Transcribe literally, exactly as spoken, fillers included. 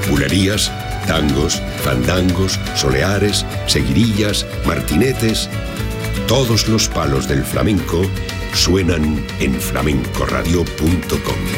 bulerías, tangos, fandangos, soleares, seguirillas, martinetes. Todos los palos del flamenco suenan en flamenco radio punto com.